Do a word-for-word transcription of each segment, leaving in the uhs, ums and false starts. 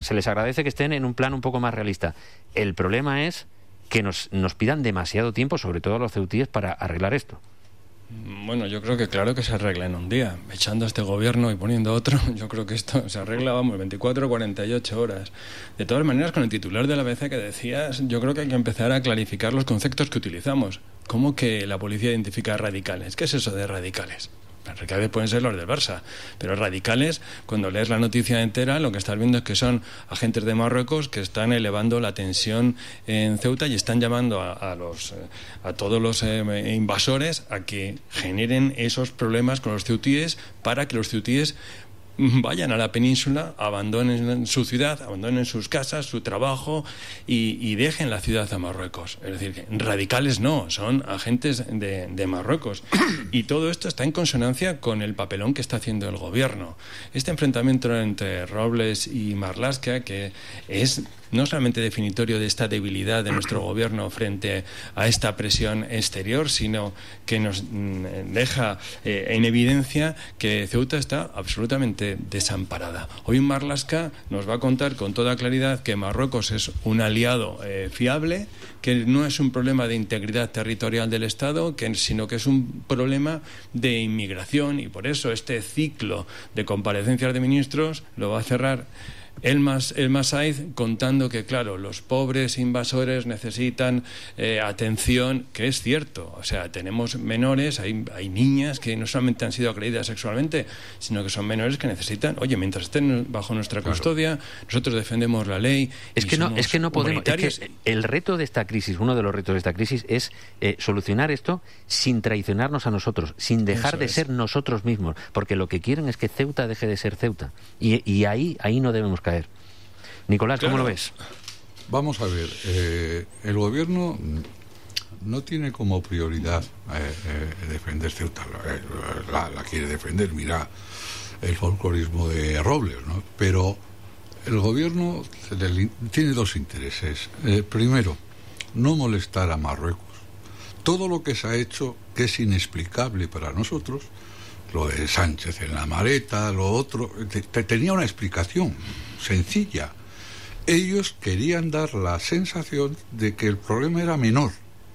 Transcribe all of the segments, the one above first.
se les agradece que estén en un plan un poco más realista. El problema es que nos, nos pidan demasiado tiempo, sobre todo los ceutíes, para arreglar esto. Bueno, yo creo que claro que se arregla en un día. Echando a este gobierno y poniendo otro, yo creo que esto se arregla, vamos, veinticuatro o cuarenta y ocho horas. De todas maneras, con el titular de la A B C que decías, yo creo que hay que empezar a clarificar los conceptos que utilizamos. ¿Cómo que la policía identifica radicales? ¿Qué es eso de radicales? Radicales pueden ser los del Barça, pero radicales, cuando lees la noticia entera, lo que estás viendo es que son agentes de Marruecos que están elevando la tensión en Ceuta y están llamando a, a los a todos los eh, invasores a que generen esos problemas con los ceutíes para que los ceutíes vayan a la península, abandonen su ciudad, abandonen sus casas, su trabajo y, y dejen la ciudad a Marruecos. Es decir, que radicales no, son agentes de, de Marruecos. Y todo esto está en consonancia con el papelón que está haciendo el gobierno. Este enfrentamiento entre Robles y Marlaska, que es no solamente definitorio de esta debilidad de nuestro gobierno frente a esta presión exterior, sino que nos deja eh, en evidencia que Ceuta está absolutamente desamparada. Hoy Marlaska nos va a contar con toda claridad que Marruecos es un aliado eh, fiable, que no es un problema de integridad territorial del Estado, que, sino que es un problema de inmigración, y por eso este ciclo de comparecencias de ministros lo va a cerrar Elmas, Elmas Saiz, contando que, claro, los pobres invasores necesitan eh, atención, que es cierto. O sea, tenemos menores, hay, hay niñas que no solamente han sido agredidas sexualmente, sino que son menores que necesitan, oye, mientras estén bajo nuestra custodia, claro, nosotros defendemos la ley. Es que no, es que no podemos. Es que el reto de esta crisis, uno de los retos de esta crisis, es eh, solucionar esto sin traicionarnos a nosotros, sin dejar Eso de es. ser nosotros mismos, porque lo que quieren es que Ceuta deje de ser Ceuta. Y, y ahí, ahí no debemos caer. Nicolás, ¿cómo claro. lo ves? Vamos a ver, eh, el gobierno no tiene como prioridad eh, eh, defender Ceuta, eh, la, la quiere defender, mira el folclorismo de Robles, ¿no? Pero el gobierno tiene dos intereses. Eh, primero, no molestar a Marruecos. Todo lo que se ha hecho, que es inexplicable para nosotros, lo de Sánchez en la maleta, lo otro, te, te tenía una explicación sencilla. Ellos querían dar la sensación de que el problema era menor,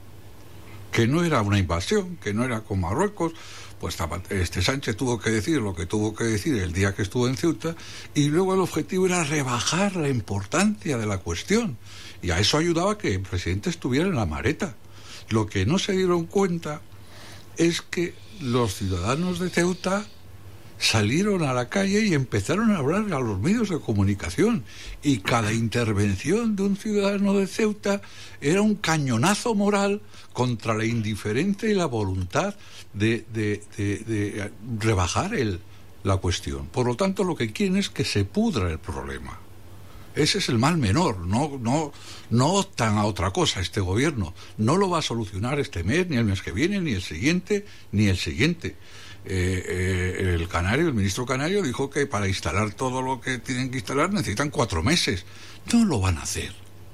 que no era una invasión, que no era con Marruecos. Pues este Sánchez tuvo que decir lo que tuvo que decir el día que estuvo en Ceuta, y luego el objetivo era rebajar la importancia de la cuestión, y a eso ayudaba que el presidente estuviera en la maleta. Lo que no se dieron cuenta es que los ciudadanos de Ceuta salieron a la calle y empezaron a hablar a los medios de comunicación, y cada intervención de un ciudadano de Ceuta era un cañonazo moral contra la indiferencia y la voluntad de, de, de, de rebajar el, la cuestión. Por lo tanto, lo que quieren es que se pudra el problema. Ese es el mal menor. No, no, no optan a otra cosa este gobierno. No lo va a solucionar este mes, ni el mes que viene, ni el siguiente, ni el siguiente. Eh, eh, el canario, el ministro canario dijo que para instalar todo lo que tienen que instalar necesitan cuatro meses. No lo van a hacer.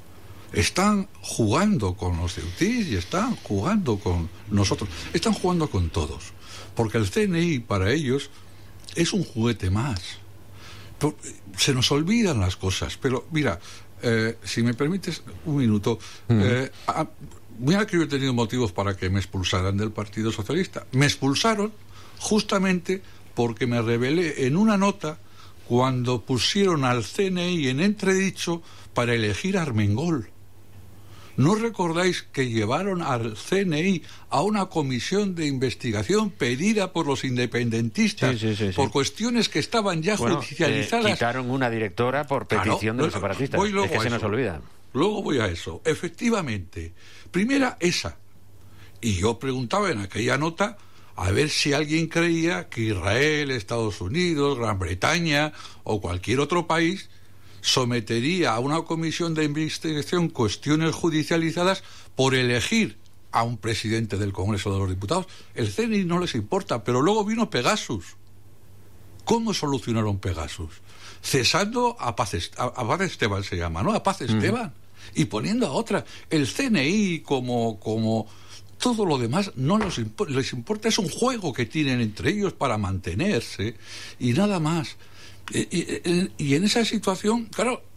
Están jugando con los ceutíes y están jugando con nosotros. Están jugando con todos. Porque el C N I para ellos es un juguete más. Se nos olvidan las cosas. Pero mira, eh, si me permites un minuto, mm. eh, a, mira que yo he tenido motivos para que me expulsaran del Partido Socialista. Me expulsaron justamente porque me rebelé en una nota cuando pusieron al C N I en entredicho para elegir a Armengol. ¿No recordáis que llevaron al C N I a una comisión de investigación pedida por los independentistas sí, sí, sí, sí. por cuestiones que estaban ya bueno, judicializadas? Eh, quitaron una directora por petición claro, de los separatistas. Es que se nos olvida. Luego voy a eso. Efectivamente. Primera, esa. Y yo preguntaba en aquella nota a ver si alguien creía que Israel, Estados Unidos, Gran Bretaña o cualquier otro país sometería a una comisión de investigación cuestiones judicializadas por elegir a un presidente del Congreso de los Diputados. El C N I no les importa, pero luego vino Pegasus. ¿Cómo solucionaron Pegasus? Cesando a Paz, a, a Paz Esteban se llama, ¿no? A Paz Esteban. Mm. Y poniendo a otra. El C N I como... como todo lo demás no les, imp- les importa, es un juego que tienen entre ellos para mantenerse y nada más. Y, y, y en esa situación, claro,